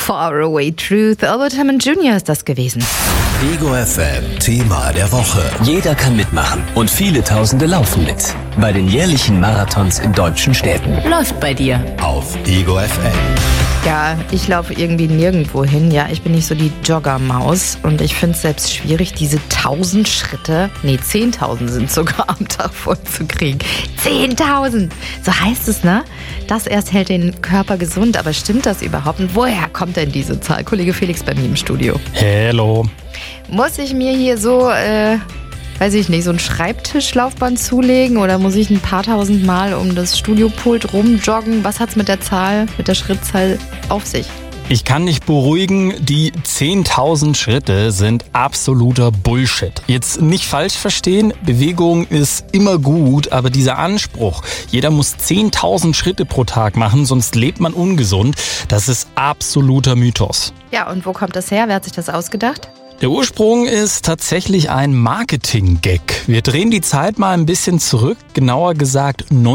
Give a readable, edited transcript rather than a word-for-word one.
Faraway Truth. Albert Hammond Jr. ist das gewesen. Ego FM Thema der Woche. Jeder kann mitmachen und viele Tausende laufen mit. Bei den jährlichen Marathons in deutschen Städten. Läuft bei dir. Auf Ego FM. Ja, ich laufe irgendwie nirgendwo hin. Ja, ich bin nicht so die Joggermaus. Und ich finde es selbst schwierig, diese 1000 Schritte, 10.000 sind sogar am Tag voll zu kriegen. 10.000! So heißt es, ne? Das erst hält den Körper gesund. Aber stimmt das überhaupt? Und woher kommt denn diese Zahl? Kollege Felix bei mir im Studio. Hello. Muss ich mir hier so, weiß ich nicht, so ein Schreibtischlaufband zulegen oder muss ich ein paar tausend Mal um das Studiopult rumjoggen? Was hat's mit der Zahl, mit der Schrittzahl auf sich? Ich kann dich beruhigen, die 10.000 Schritte sind absoluter Bullshit. Jetzt nicht falsch verstehen, Bewegung ist immer gut, aber dieser Anspruch, jeder muss 10.000 Schritte pro Tag machen, sonst lebt man ungesund, das ist absoluter Mythos. Ja, und wo kommt das her? Wer hat sich das ausgedacht? Der Ursprung ist tatsächlich ein Marketing-Gag. Wir drehen die Zeit mal ein bisschen zurück, genauer gesagt